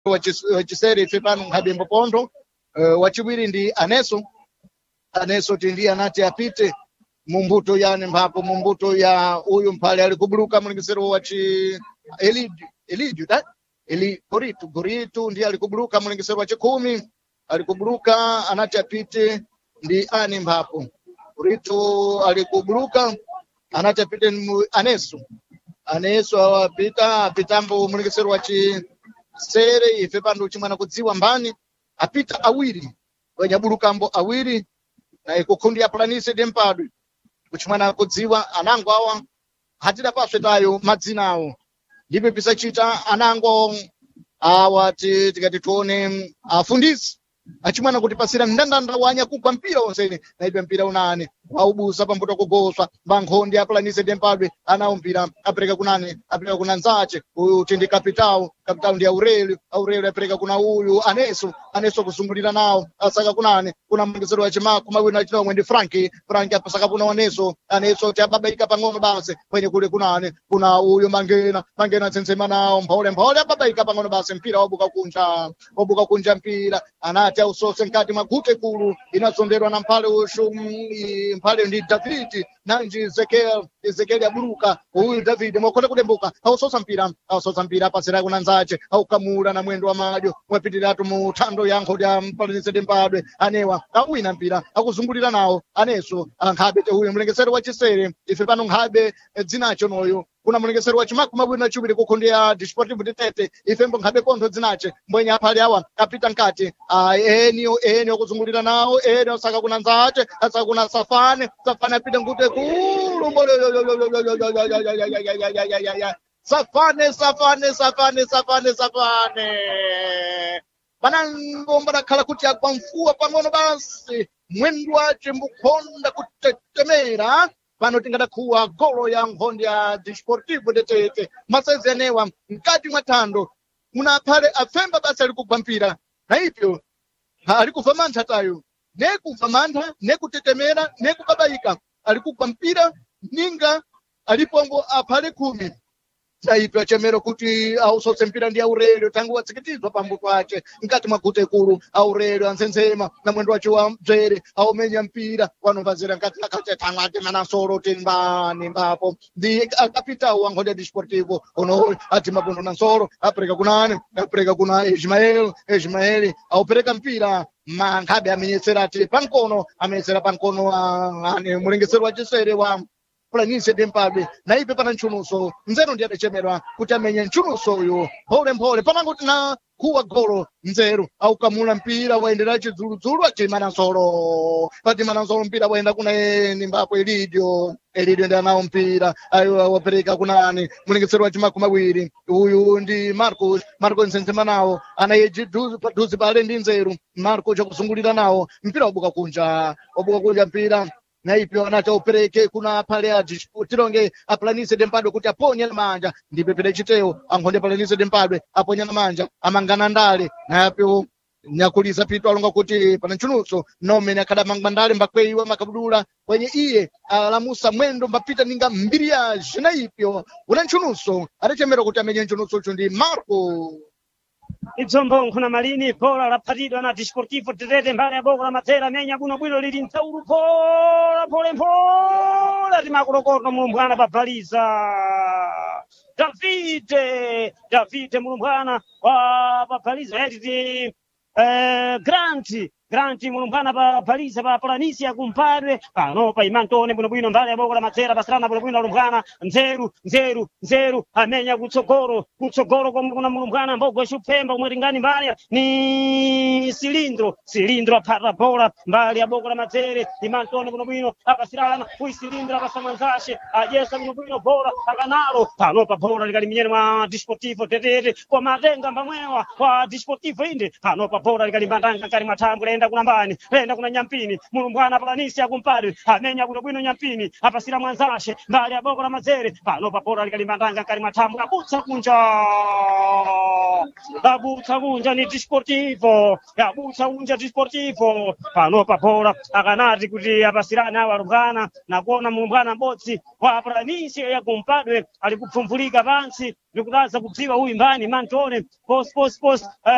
wachisere ife pano nkhabe mbopontho. Wachiwiri ndi Aneso tindi anati apite mumbuto yani mphapo mumbuto ya uyu mphale ali kubuluka mulingisiro wachi Elidio Goritu ndiye ali kubuluka mulingisiro wachi 10 ali kubuluka anati apite ndi ani mphapo Goritu ali kubuluka anati apite Aneso apitambo mulingisiro wachi sere ife pano chimwana kudziwa mbani apita awiri wanyabulukambo awiri na ikukundi ya Planície de Mpadwe kuchimwana kudziwa anango awa hatida paswe tayo madzina awo ndipo pisachita anango awa tikati tuone afundisi achimwana kuti pasira ndandanda wanya kugwa mpira wonsene na ipe mpira unani waubusa pambuto kugoswa bankhondi ya Planície de Mpadwe anawo mpira apereka kuna nzache uyu tindi kapitao ndi Aurelio apereka kuna uyu Aneso kusungulira nawo asaka kunani kuna mwangisiro wa chimako mawiri na chinawo ndi Frank apasaka kuna Aneso tababaika pang'ono basi kwenye kule kunani kuna uyu mangena tsensema nawo mphole ababaika pang'ono basi mpira wabuka kunja mpira anati ausose nkati magute kulu inasonderwa na mphale ushu mphale ndi David nanji Ezekiel abuluka uyu David mwakote kudembuka ausosa mpira pasira kuna nzache aukamula na mwendo wa madyo mwapitiratu mu thando yankho lya Planície de Mpadwe anewa awina mpira akuzungulira nawo Aneso nkhabe uyu mlengesero wa chisere ife pano nkhabe dzinacho noyo kuna mlengesero wa chimako mawiri na chubiri kukundi ya Desportivo de Tete ifembo nkhabe pontho dzinache mbwenya aphale awa apita nkati enio kuzungulira nawo enio saka kuna nzache asaka kuna Safane apita ngute kulu Safane banangomba nakhala kuti agwa mfuwa pang'ono basi mwendo wace mbukhonda kutetemera pano tingadakhuwa golo ya nkhondo ya Desportivo de Tete masezi anewa mkati mwa thando muna aphale afemba basi ali kugwa mpira na ipyo ali kuva mantha tayo nekuva mantha nekutetemera nekubabaika ali kugwa mpira ninga alipombo aphale 10 saipe chemero kuti ausose mpira ndi Aurelio tangu watsikitizwa pambuto ache nkati mwagute kulu Aurelio ansenzema na mwendo wacho wa mdzere aumenya mpira wanovazira nkati akatetangati manasoro timbani mbapo ndi akapitao wa nkhondo ya Desportivo ono ati mabondo na nsoro apereka kuna Ismael aupereka mpira mankhabe amenyesera ati amenyesera pankono ane mulengesero wa chisere wa Planície de Mpadwe na ipe pana nchunuso nzeru ndi adechemerwa kuti amenye nchunuso uyu mphole panangoti na kuwa golo nzeru aukamula mpira waendera chidzuludzulu achimana nsolo mpira waenda kuna eni mbapo Elidio ndi anawo mpira ayo wapereka kunani mulengesero wa chimako mawiri uyu ndi Marcos nsenzema nawo anayeji duzi pale ndi nzeru Marcos chakuzungulira nawo mpira wabuka kunja mpira na ipyo anati upereke kuna phale a tilonge a Planície de Mpadwe kuti aponye na manja ndipo pele chiteo ankhonde Planície de Mpadwe aponya na manja amangana ndale na yapyo nyakulisa pito alonga kuti pana nchunutso nomene akadamangwa ndale mbakweyiwa makabudula kwenye iye alamusa mwendo mbapita ninga mbiriyaje na ipyo una nchunutso adachemera kuti amenye nchunutso ucho ndi Marco Idzombo nkuna malini pola lapatidwa na Desportivo de Tete mbali ya boko la matera menya bwino lili ntauru pole timakulokota mulumbwana papaliza Davide mulumbwana wa papaliza editi Granti mulumbwana papaliza pa Planície ya kumpadwe pano pa imantone bwino mbali ya boko la matera pasirana bwino mulumbwana nzeru amenya kutsogoro kuna mulumbwana mbogo shupemba umweringani mbali ni Cilindro apata bola mbali ya boko la matere imantone bwino apasirana kui Cilindro apasamanzashe ajesa bwino bola akanalo pano pa bola likalimenyera mwa Desportivo de Tete kwa matenga mbamwewa kwa Desportivo inde pano pa bola likalimbandanga kali matambo lenda kuna Nyampini mulumbwana Planície akumpadwe amenya bwino Nyampini apasira mwanzashe mbali ya boko la matere pano pa bola likalimbandanga kali matambo abutsa kunja ni Desportivo Desportivo pano pa bola akanati kuti apasirana awalumbwana na kuona mulumbwana mbodzi wa Planície ya kumpadwe ali kupfumvulika pansi ndikutaza kudziwa uyu mbani mantone post